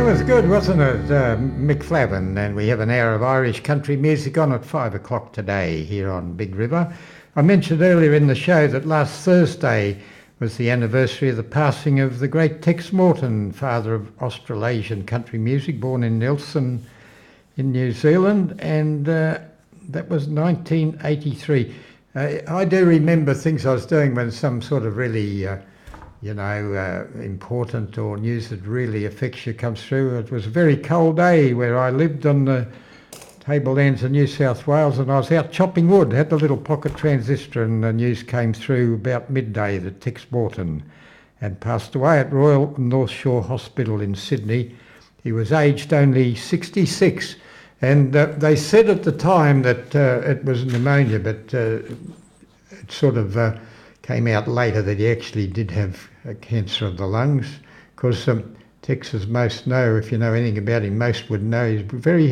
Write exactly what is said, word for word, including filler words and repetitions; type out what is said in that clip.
It was good, wasn't it? Uh, Mick Flavin, and we have an hour of Irish country music on at five o'clock today here on Big River. I mentioned earlier in the show that last Thursday was the anniversary of the passing of the great Tex Morton, father of Australasian country music, born in Nelson in New Zealand, and uh, that was nineteen eighty-three. Uh, I do remember things I was doing when some sort of really... Uh, you know, uh, important or news that really affects you comes through. It was a very cold day where I lived on the tablelands of New South Wales, and I was out chopping wood, had the little pocket transistor, and the news came through about midday that Tex Morton had passed away at Royal North Shore Hospital in Sydney. He was aged only sixty-six, and uh, they said at the time that uh, it was pneumonia, but uh, it sort of uh, came out later that he actually did have a cancer of the lungs, because um, Tex, as most know, if you know anything about him, most would know he's very